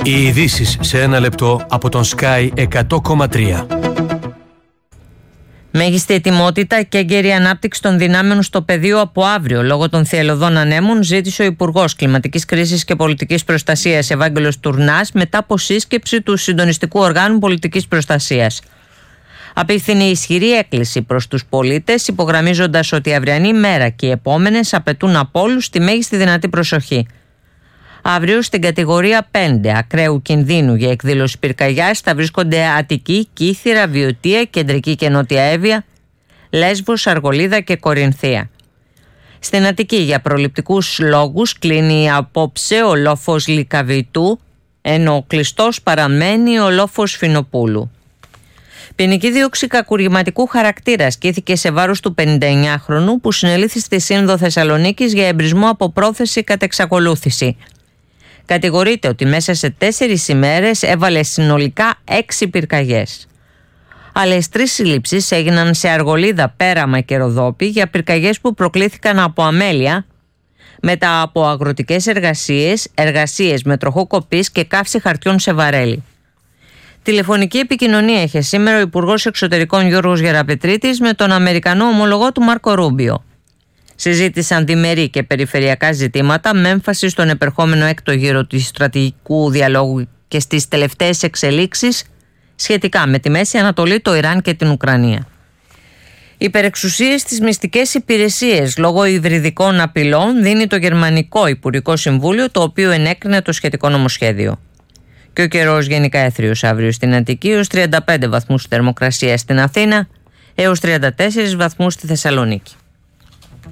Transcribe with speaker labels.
Speaker 1: Οι ειδήσεις σε ένα λεπτό από τον Sky 100,3.
Speaker 2: Μέγιστη ετοιμότητα και έγκαιρη ανάπτυξη των δυνάμεων στο πεδίο από αύριο λόγω των θυελλωδών ανέμων, ζήτησε ο Υπουργός Κλιματικής Κρίσης και Πολιτικής Προστασίας Ευάγγελος Τουρνάς μετά από σύσκεψη του Συντονιστικού Οργάνου Πολιτικής Προστασίας. Απίθυνε ισχυρή έκκληση προς τους πολίτες, υπογραμμίζοντας ότι η αυριανή μέρα και οι επόμενες απαιτούν από όλους τη μέγιστη δυνατή προσοχή. Αύριο στην κατηγορία 5 ακραίου κινδύνου για εκδήλωση πυρκαγιάς θα βρίσκονται Αττική, Κύθυρα, Βιωτία, Κεντρική και Νότια Εύβοια, Λέσβος, Αργολίδα και Κορινθία. Στην Αττική για προληπτικούς λόγους κλείνει απόψε ο λόφος Λυκαβητού, ενώ κλειστός παραμένει ο λόφος Φινοπούλου. Ποινική δίωξη κακουργηματικού χαρακτήρα ασκήθηκε σε βάρος του 59χρονου που συνελήφθη στη Σύνοδο Θεσσαλονίκης για εμπρισμό από πρόθεση κατ' εξακολούθηση. Κατηγορείται ότι μέσα σε 4 ημέρες έβαλε συνολικά 6 πυρκαγιές. Άλλες 3 συλλήψεις έγιναν σε Αργολίδα, Πέραμα και Ροδόπη για πυρκαγιές που προκλήθηκαν από αμέλεια μετά από αγροτικές εργασίες με τροχό κοπής και καύση χαρτιών σε βαρέλι. Τηλεφωνική επικοινωνία είχε σήμερα ο Υπουργός Εξωτερικών Γιώργος Γεραπετρίτης με τον Αμερικανό ομολογό του Μάρκο Ρούμπιο. Συζήτησαν διμερή και περιφερειακά ζητήματα με έμφαση στον επερχόμενο έκτο γύρο του στρατηγικού διαλόγου και στις τελευταίες εξελίξεις σχετικά με τη Μέση Ανατολή, το Ιράν και την Ουκρανία. Υπερεξουσίες στις μυστικές υπηρεσίες λόγω υβριδικών απειλών δίνει το Γερμανικό Υπουργικό Συμβούλιο, το οποίο ενέκρινε το σχετικό νομοσχέδιο. Και ο καιρός γενικά έθριος αύριο στην Αττική, έως 35 βαθμούς θερμοκρασία στην Αθήνα, έως 34 βαθμούς στη Θεσσαλονίκη.